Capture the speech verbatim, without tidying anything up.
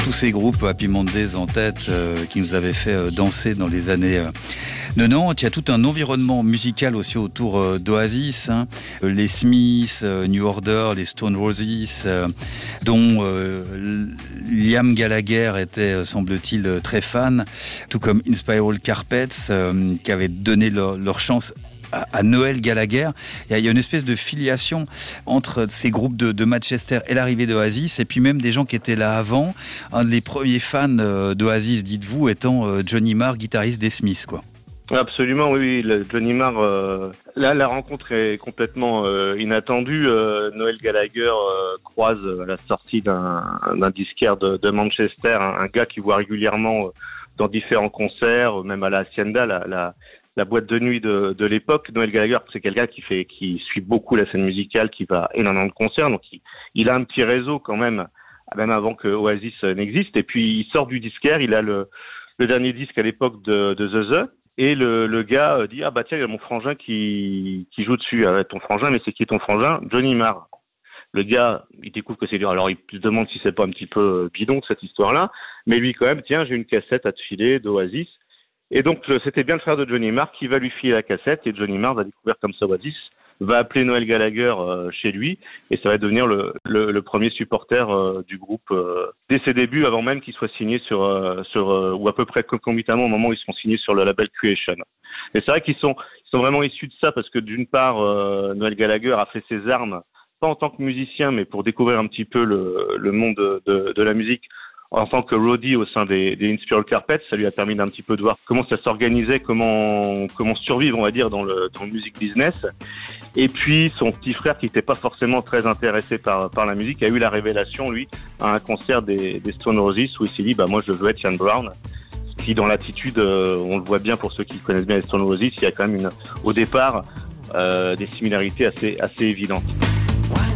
tous ces groupes, Happy Mondays en tête, euh, qui nous avaient fait euh, danser dans les années euh, quatre-vingt-dix. Il y a tout un environnement musical aussi autour euh, d'Oasis, hein. Les Smiths, euh, New Order, les Stone Roses, euh, dont euh, Liam Gallagher était, semble-t-il, très fan, tout comme Inspiral Carpets, euh, qui avaient donné leur, leur chance à, à Noel Gallagher. Il y, a, il y a une espèce de filiation entre ces groupes de, de Manchester et l'arrivée d'Oasis, et puis même des gens qui étaient là avant. Un des premiers fans euh, d'Oasis, dites-vous, étant euh, Johnny Marr, guitariste des Smiths, quoi. Absolument, oui. Le Johnny Marr, euh, là, la rencontre est complètement euh, inattendue. Euh, Noel Gallagher euh, croise à la sortie d'un, d'un disquaire de, de Manchester un, un gars qui voit régulièrement euh, dans différents concerts, même à la Hacienda, la, la, la boîte de nuit de, de l'époque. Noel Gallagher, c'est quelqu'un qui fait, qui suit beaucoup la scène musicale, qui va énormément de concerts, donc il, il a un petit réseau quand même, même avant que Oasis n'existe. Et puis il sort du disquaire, il a le, le dernier disque à l'époque de, de The The. Et le, le gars dit, ah bah tiens, il y a mon frangin qui, qui joue dessus. Ah, ton frangin, mais c'est qui ton frangin? Johnny Marr. Le gars, il découvre que c'est lui. Alors il se demande si c'est pas un petit peu bidon cette histoire-là. Mais lui quand même, tiens, j'ai une cassette à te filer d'Oasis. Et donc c'était bien le frère de Johnny Marr qui va lui filer la cassette. Et Johnny Marr va découvrir comme ça Oasis, va appeler Noel Gallagher euh, chez lui. Et ça va devenir le, le, le premier supporter euh, du groupe euh, dès ses débuts, avant même qu'il soit signé sur, euh, sur euh, ou à peu près concomitamment au moment où ils sont signés sur le label Creation. Et c'est vrai qu'ils sont, ils sont vraiment issus de ça parce que d'une part, euh, Noel Gallagher a fait ses armes, pas en tant que musicien, mais pour découvrir un petit peu le, le monde de, de, de la musique en tant que roadie au sein des, des Inspiral Carpets. Ça lui a permis d'un petit peu de voir comment ça s'organisait, comment, comment survivre, on va dire, dans le, dans le music business. Et puis, son petit frère, qui n'était pas forcément très intéressé par, par la musique, a eu la révélation, lui, à un concert des, des Stone Roses, où il s'est dit, bah, moi, je veux être Ian Brown. Qui, dans l'attitude, euh, on le voit bien pour ceux qui connaissent bien les Stone Roses, il y a quand même une, au départ, euh, des similarités assez, assez évidentes.